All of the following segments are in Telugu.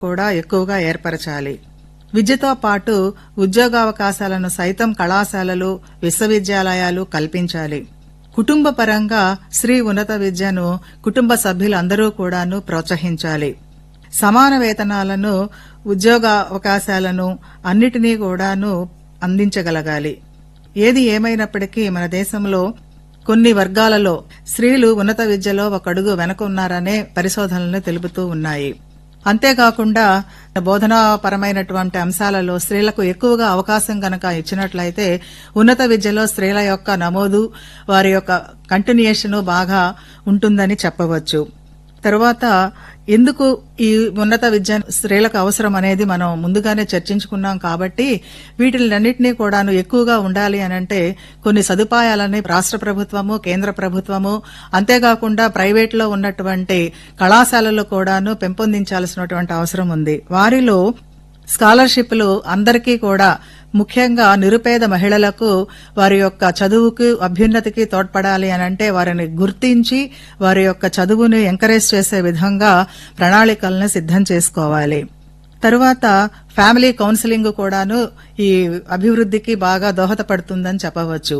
కూడా ఎక్కువగా ఏర్పరచాలి. విద్యతో పాటు ఉద్యోగావకాశాలను సైతం కళాశాలలు, విశ్వవిద్యాలయాలు కల్పించాలి. కుటుంబ పరంగా స్త్రీ ఉన్నత విద్యను కుటుంబ సభ్యులందరూ కూడాను ప్రోత్సహించాలి. సమాన వేతనాలను, ఉద్యోగావకాశాలను అన్నిటినీ కూడాను అందించగలగాలి. ఏది ఏమైనప్పటికీ మన దేశంలో కొన్ని వర్గాలలో స్త్రీలు ఉన్నత విద్యలో ఒక అడుగు వెనకున్నారనే పరిశోధనలు తెలుపుతూ ఉన్నాయి. అంతేకాకుండా బోధనాపరమైనటువంటి అంశాలలో స్త్రీలకు ఎక్కువగా అవకాశం గనక ఇచ్చినట్లయితే ఉన్నత విద్యలో స్త్రీల యొక్క నమోదు, వారి యొక్క కంటిన్యూయేషన్ బాగా ఉంటుందని చెప్పవచ్చు. తరువాత ఎందుకు ఈ ఉన్నత విద్య స్త్రీలకు అవసరం అనేది మనం ముందుగానే చర్చించుకున్నాం కాబట్టి వీటిలన్నింటినీ కూడాను ఎక్కువగా ఉండాలి అనంటే కొన్ని సదుపాయాలని రాష్ట్ర ప్రభుత్వము, కేంద్ర ప్రభుత్వము, అంతేకాకుండా ప్రైవేట్లో ఉన్నటువంటి కళాశాలలు కూడాను పెంపొందించాల్సినటువంటి అవసరం ఉంది. వారిలో స్కాలర్షిప్లు అందరికీ కూడా, ముఖ్యంగా నిరుపేద మహిళలకు వారి యొక్క చదువుకు, అభ్యున్నతికి తోడ్పడాలి అనంటే వారిని గుర్తించి వారి యొక్క చదువుని ఎంకరేజ్ చేసే విధంగా ప్రణాళికలను సిద్దం చేసుకోవాలి. తరువాత ఫ్యామిలీ కౌన్సిలింగ్ కూడాను ఈ అభివృద్ధికి బాగా దోహదపడుతుందని చెప్పవచ్చు.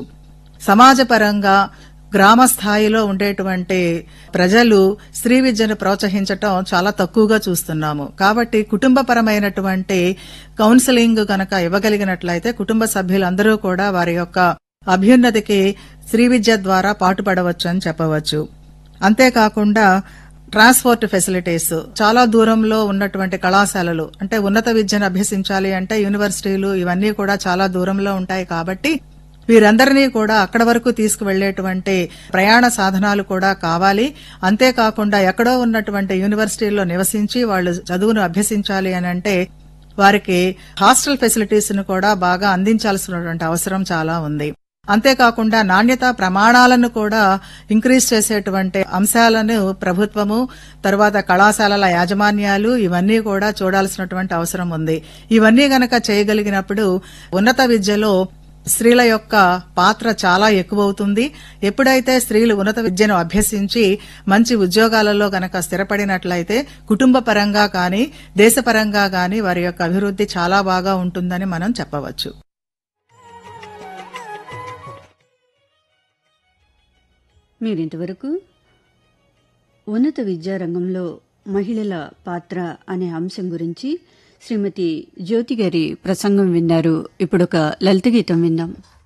సమాజపరంగా గ్రామ స్థాయిలో ఉండేటువంటి ప్రజలు స్త్రీ విద్యను ప్రోత్సహించటం చాలా తక్కువగా చూస్తున్నాము. కాబట్టి కుటుంబపరమైనటువంటి కౌన్సిలింగ్ కనుక ఇవ్వగలిగినట్లయితే కుటుంబ సభ్యులందరూ కూడా వారి యొక్క అభ్యున్నతికి స్త్రీ విద్య ద్వారా పాటుపడవచ్చు అని చెప్పవచ్చు. అంతేకాకుండా ట్రాన్స్పోర్ట్ ఫెసిలిటీస్, చాలా దూరంలో ఉన్నటువంటి కళాశాలలు, అంటే ఉన్నత విద్యను అభ్యసించాలి అంటే యూనివర్సిటీలు ఇవన్నీ కూడా చాలా దూరంలో ఉంటాయి. కాబట్టి వీరందరినీ కూడా అక్కడ వరకు తీసుకువెళ్లేటువంటి ప్రయాణ సాధనాలు కూడా కావాలి. అంతేకాకుండా ఎక్కడో ఉన్నటువంటి యూనివర్సిటీల్లో నివసించి వాళ్లు చదువును అభ్యసించాలి అని అంటే వారికి హాస్టల్ ఫెసిలిటీస్ ను కూడా బాగా అందించాల్సినటువంటి అవసరం చాలా ఉంది. అంతేకాకుండా నాణ్యతా ప్రమాణాలను కూడా ఇంక్రీజ్ చేసేటువంటి అంశాలను ప్రభుత్వము, తర్వాత కళాశాలల యాజమాన్యాలు ఇవన్నీ కూడా చూడాల్సినటువంటి అవసరం ఉంది. ఇవన్నీ గనక చేయగలిగినప్పుడు ఉన్నత విద్యలో స్త్రీల యొక్క పాత్ర చాలా ఎక్కువవుతుంది. ఎప్పుడైతే స్త్రీలు ఉన్నత విద్యను అభ్యసించి మంచి ఉద్యోగాలలో గనక స్థిరపడినట్లయితే కుటుంబ పరంగా కానీ, దేశపరంగా కానీ వారి యొక్క అభివృద్ధి చాలా బాగా ఉంటుందని మనం చెప్పవచ్చు. మీరింతవరకు ఉన్నత విద్యారంగంలో మహిళల పాత్ర అనే అంశం గురించి శ్రీమతి జ్యోతి గారి ప్రసంగం విన్నారు. ఇప్పుడొక లలిత గీతం విందాం.